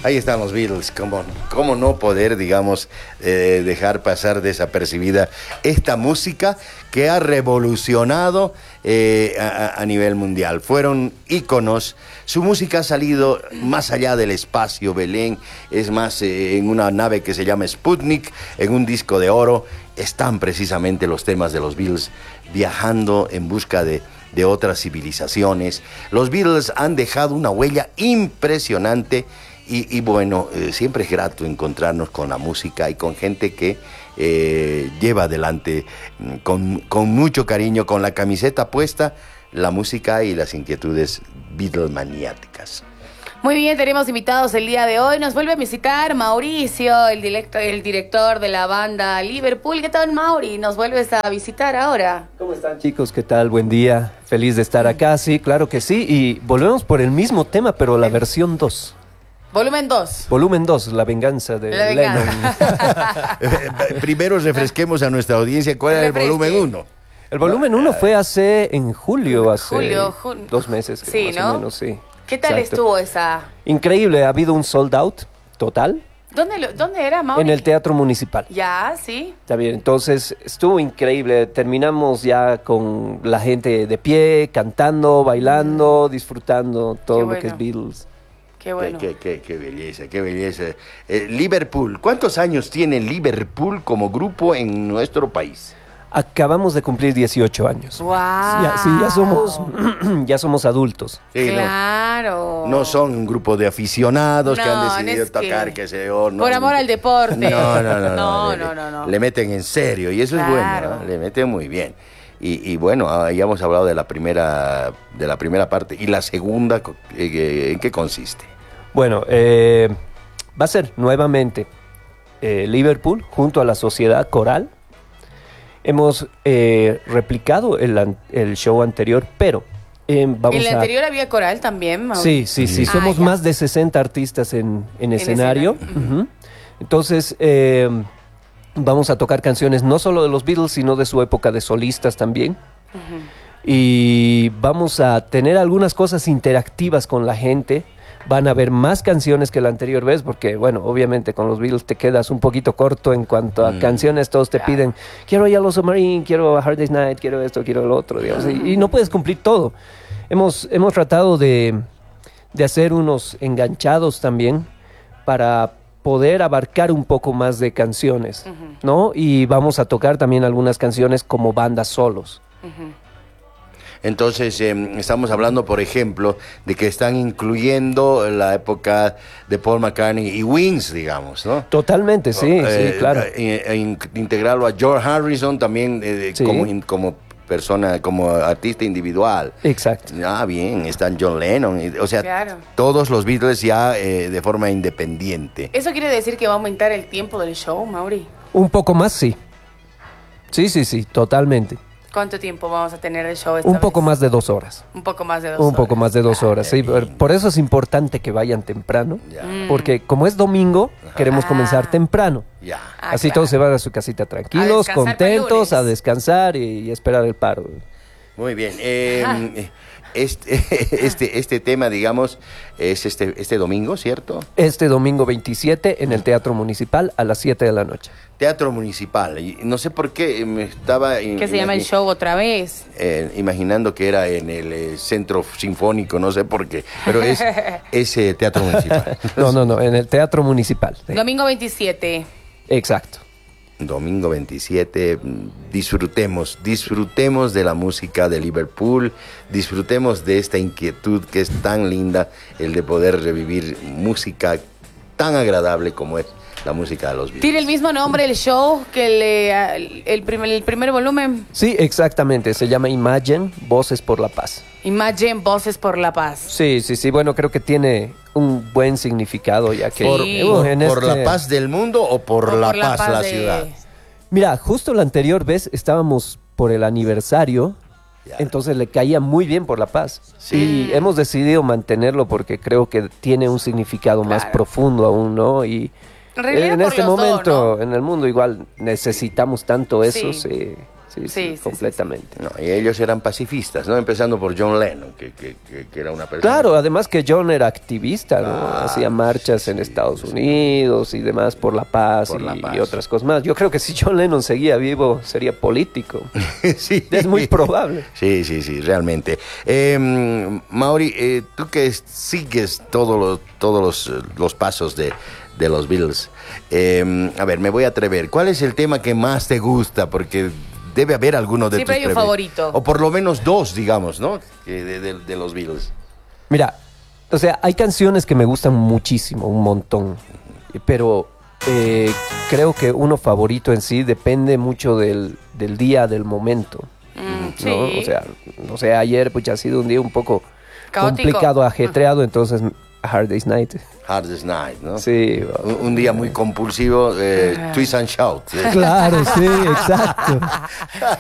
Ahí están los Beatles. ¿Cómo no poder, digamos, dejar pasar desapercibida esta música que ha revolucionado a nivel mundial? Fueron íconos. Su música ha salido más allá del espacio, Belén. Es más, en una nave que se llama Sputnik, en un disco de oro, están precisamente los temas de los Beatles viajando en busca de otras civilizaciones. Los Beatles han dejado una huella impresionante y bueno, siempre es grato encontrarnos con la música y con gente que lleva adelante con mucho cariño, con la camiseta puesta, la música y las inquietudes Beatlemaniáticas. Muy bien, tenemos invitados el día de hoy. Nos vuelve a visitar Mauricio, el director de la banda Liverpool. ¿Qué tal, Mauri? ¿Nos vuelves a visitar ahora? ¿Cómo están, chicos? ¿Qué tal? Buen día. Feliz de estar acá. Sí, claro que sí. Y volvemos por el mismo tema, pero la versión 2. Volumen 2. Volumen 2, la venganza de Lennon. Primero refresquemos a nuestra audiencia cuál era el volumen 1. El volumen 1 fue en julio, hace junio. 2 meses. Sí, más ¿no? o menos, sí. ¿Qué tal estuvo esa? Increíble, ha habido un sold out total. ¿Dónde era, Mauri? En el Teatro Municipal. Ya, sí. Está bien, entonces estuvo increíble. Terminamos ya con la gente de pie, cantando, bailando, disfrutando todo lo que es Beatles. Qué bueno. Qué belleza, qué belleza. Liverpool, ¿cuántos años tiene Liverpool como grupo en nuestro país? Acabamos de cumplir 18 años. ¡Wow! Ya somos adultos. Sí, claro. No son un grupo de aficionados que han decidido tocar, qué sé yo. Por amor al deporte. No. Le meten en serio y eso es bueno, ¿no? Le meten muy bien. Y bueno, ya hemos hablado de la primera parte. ¿Y la segunda en qué consiste? Bueno, va a ser nuevamente Liverpool junto a la Sociedad Coral. Hemos replicado el show anterior, pero ¿En el anterior había coral también, Mauri? Sí. Somos más de 60 artistas en escenario. Uh-huh. Entonces, vamos a tocar canciones no solo de los Beatles, sino de su época de solistas también. Uh-huh. Y vamos a tener algunas cosas interactivas con la gente. Van a haber más canciones que la anterior vez, porque, bueno, obviamente con los Beatles te quedas un poquito corto en cuanto a canciones. Todos te piden, quiero Yellow Submarine, quiero A Hard Day's Night, quiero esto, quiero lo otro, digamos. Y no puedes cumplir todo. Hemos tratado de hacer unos enganchados también para poder abarcar un poco más de canciones, ¿no? Y vamos a tocar también algunas canciones como bandas solos. Entonces, estamos hablando, por ejemplo, de que están incluyendo la época de Paul McCartney y Wings, digamos, ¿no? Totalmente, sí, claro. Integrarlo a George Harrison también como persona, como artista individual. Exacto. Bien, están John Lennon, o sea, todos los Beatles ya de forma independiente. ¿Eso quiere decir que va a aumentar el tiempo del show, Mauri? Un poco más, sí. Sí, totalmente. ¿Cuánto tiempo vamos a tener de show esta Un vez? poco más de 2 horas. Un poco más de 2 horas. Un poco más de 2 horas, sí. Por eso es importante que vayan temprano. Porque como es domingo, queremos comenzar temprano. Así todos se van a su casita tranquilos, contentos, a descansar y esperar el paro. Muy bien. Este tema, digamos, es este domingo, ¿cierto? Este domingo 27 en el Teatro Municipal a las 7 de la noche. Teatro Municipal. Y no sé por qué me estaba... ¿Qué se llama el show otra vez? Imaginando que era en el Centro Sinfónico, no sé por qué. Pero es ese Teatro Municipal. No, en el Teatro Municipal. Sí. Domingo 27. Exacto. Domingo 27, disfrutemos de la música de Liverpool, disfrutemos de esta inquietud que es tan linda, el de poder revivir música tan agradable como es la música de los Beatles. ¿Tiene el mismo nombre el show que el primer volumen? Sí, exactamente, se llama Imagine, Voces por la Paz. Imagine, Voces por la Paz. Sí, bueno, creo que tiene un buen significado, ya que... ¿Por la paz del mundo o por la paz la ciudad? Mira, justo la anterior vez estábamos por el aniversario, entonces le caía muy bien por la paz. Sí. Y hemos decidido mantenerlo porque creo que tiene un significado más profundo aún, ¿no? Y en este momento, ¿no? En el mundo igual necesitamos tanto eso, sí, Sí, completamente. No, y ellos eran pacifistas, ¿no? Empezando por John Lennon, que era una persona... Claro, además que John era activista, ¿no? Ah, Hacía marchas en Estados Unidos y demás por la paz, Por la paz. y otras cosas más. Yo creo que si John Lennon seguía vivo, sería político. Sí. Es muy probable. Sí, realmente. Mauri, tú que sigues todos los pasos de los Beatles, a ver, me voy a atrever. ¿Cuál es el tema que más te gusta? Porque debe haber alguno de Siempre tus hay un favorito. O por lo menos dos, digamos, ¿no? De los Beatles. Mira, o sea, hay canciones que me gustan muchísimo, un montón, pero creo que uno favorito en sí depende mucho del día, del momento. Sí. ¿No? O sea, ayer pues ha sido un día un poco Caótico. complicado, ajetreado, entonces A Hard Day's Night. Hardest Night, ¿no? Sí. Un día muy compulsivo, Twist and Shout. Claro, sí, exacto.